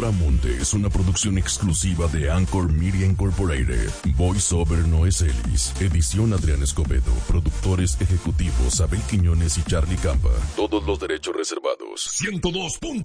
Noramonte es una producción exclusiva de Anchor Media Incorporated. Voice over Noé Celis. Edición Adrián Escobedo. Productores ejecutivos Abel Quiñones y Charlie Campa. Todos los derechos reservados. 102.5